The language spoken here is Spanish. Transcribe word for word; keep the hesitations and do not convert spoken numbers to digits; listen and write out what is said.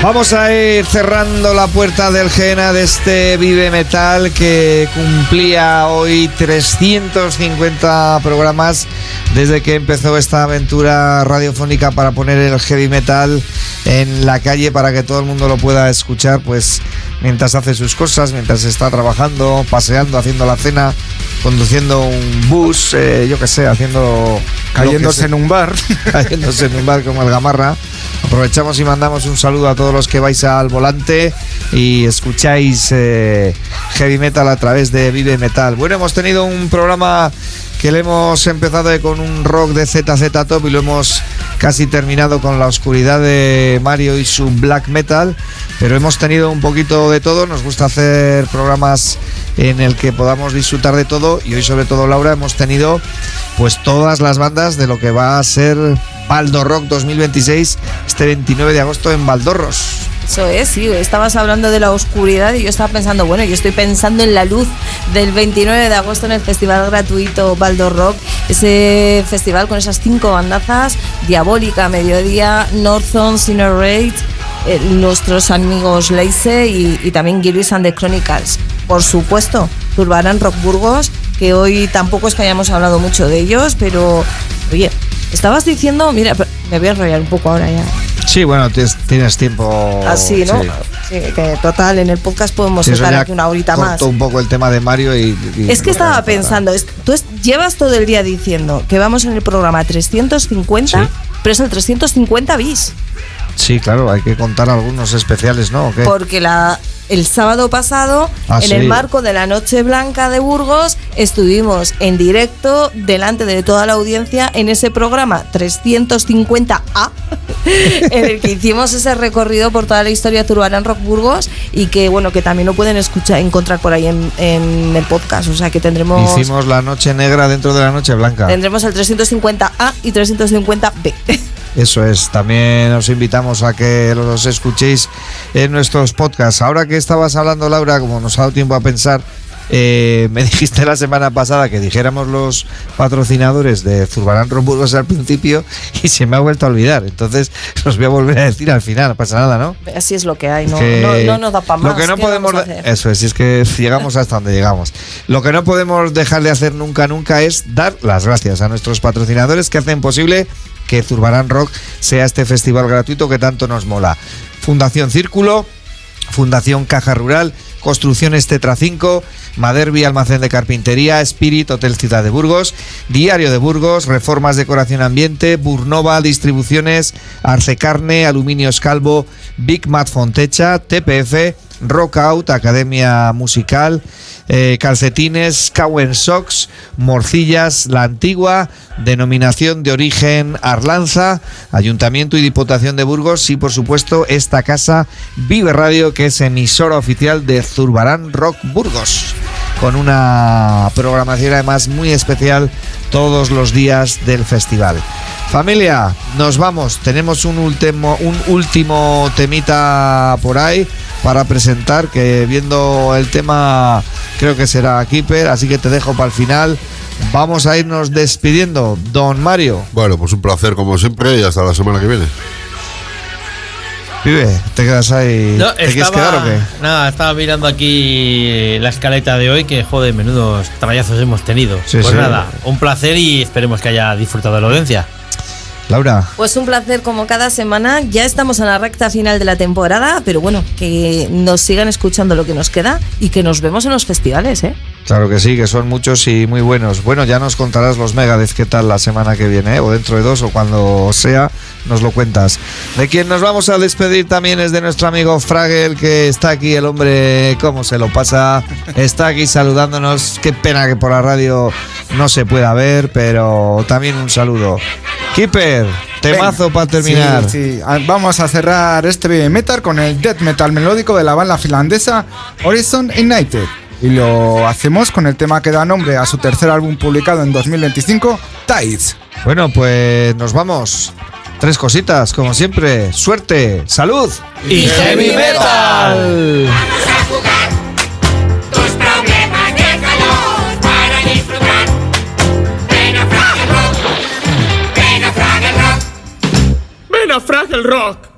Vamos a ir cerrando la puerta del Gena de este Vive Metal que cumplía hoy trescientos cincuenta programas desde que empezó esta aventura radiofónica para poner el heavy metal en la calle para que todo el mundo lo pueda escuchar, pues mientras hace sus cosas, mientras está trabajando, paseando, haciendo la cena, conduciendo un bus, eh, yo qué sé, haciendo... Cayéndose en un bar. Cayéndose en un bar como el Gamarra. Aprovechamos y mandamos un saludo a todos los que vais al volante y escucháis eh, heavy metal a través de Vive Metal. Bueno, hemos tenido un programa que le hemos empezado con un rock de Z Z Top y lo hemos casi terminado con La Oscuridad de Mario y su black metal, pero hemos tenido un poquito de todo. Nos gusta hacer programas en el que podamos disfrutar de todo y hoy sobre todo, Laura, hemos tenido pues todas las bandas de lo que va a ser Baldo Rock dos mil veintiséis este veintinueve de agosto en Valdorros. Eso es, sí, estabas hablando de La Oscuridad y yo estaba pensando, bueno, yo estoy pensando en la luz del veintinueve de agosto en el festival gratuito Baldo Rock, ese festival con esas cinco bandazas: Diabólica, Mediodía, Northern, Sinner Rage, eh, nuestros amigos Leice y, y también Gilbis and the Chronicles. Por supuesto, Zurbarán Rock Burgos, que hoy tampoco es que hayamos hablado mucho de ellos, pero oye, estabas diciendo, mira, me voy a enrollar un poco ahora ya. Sí, bueno, tienes, tienes tiempo. Así, ¿no? Sí. Sí, que total, en el podcast podemos sí, estar aquí una horita más. Corto un poco el tema de Mario y. y es que estaba pensando, es, tú es, llevas todo el día diciendo que vamos en el programa trescientos cincuenta, sí, pero es el trescientos cincuenta bis. Sí, claro, hay que contar algunos especiales, ¿no? ¿O qué? Porque la. El sábado pasado, ah, en sí. el marco de la Noche Blanca de Burgos, estuvimos en directo delante de toda la audiencia en ese programa trescientos cincuenta A, en el que hicimos ese recorrido por toda la historia de Zurbarán Rock Burgos y que, bueno, que también lo pueden escuchar, encontrar por ahí en, en el podcast. O sea, que tendremos... Hicimos la Noche Negra dentro de la Noche Blanca. Tendremos el trescientos cincuenta A y trescientos cincuenta B. Eso es, también os invitamos a que los escuchéis en nuestros podcasts. Ahora que estabas hablando, Laura, como nos ha dado tiempo a pensar, eh, me dijiste la semana pasada que dijéramos los patrocinadores de Zurbarán Rock Burgos al principio y se me ha vuelto a olvidar. Entonces los voy a volver a decir al final, no pasa nada, ¿no? Así es lo que hay, no, que no, no nos da para más. Lo que no podemos, eso es, es que llegamos hasta donde llegamos. Lo que no podemos dejar de hacer nunca, nunca es dar las gracias a nuestros patrocinadores que hacen posible que Zurbarán Rock sea este festival gratuito que tanto nos mola. Fundación Círculo, Fundación Caja Rural, Construcciones Tetra cinco, Maderbi Almacén de Carpintería, Spirit Hotel Ciudad de Burgos, Diario de Burgos, Reformas Decoración Ambiente, Burnova Distribuciones, Arce Carne, Aluminios Calvo, Big Mat Fontecha, T P F, Rockout, Academia Musical, eh, Calcetines, Cowen Socks, Morcillas La Antigua, Denominación de Origen Arlanza, Ayuntamiento y Diputación de Burgos y por supuesto esta casa Vive Radio, que es emisora oficial de Zurbarán Rock Burgos, con una programación además muy especial todos los días del festival. Familia, nos vamos, tenemos un último, un último temita por ahí para presentar, que viendo el tema creo que será Keeper, así que te dejo para el final. Vamos a irnos despidiendo, don Mario. Bueno, pues un placer como siempre y hasta la semana que viene. Vive, ¿te quedas ahí? No, ¿Te estaba, quieres quedar o qué? Nada, estaba mirando aquí la escaleta de hoy, que joder, menudos trayazos hemos tenido. Sí, pues sí. nada, un placer y esperemos que haya disfrutado de la audiencia. Laura. Pues un placer como cada semana. Ya estamos en la recta final de la temporada, pero bueno, que nos sigan escuchando lo que nos queda y que nos vemos en los festivales, ¿eh? Claro que sí, que son muchos y muy buenos. Bueno, ya nos contarás los Megadeth qué tal la semana que viene, ¿eh? O dentro de dos o cuando sea, nos lo cuentas. De quien nos vamos a despedir también es de nuestro amigo Fragel, que está aquí, el hombre, cómo se lo pasa, está aquí saludándonos. Qué pena que por la radio no se pueda ver, pero también un saludo. Keeper, temazo para terminar. Sí, sí. Vamos a cerrar este Vive Metal con el death metal melódico de la banda finlandesa Horizon United. Y lo hacemos con el tema que da nombre a su tercer álbum publicado en dos mil veinticinco, Tides. Bueno, pues nos vamos. Tres cositas, como siempre. Suerte, salud y heavy metal. Tus problemas déjalos para disfrutar. Ven a Fraggle Rock. Ven a Fraggle Rock. Ven a Fraggle Rock.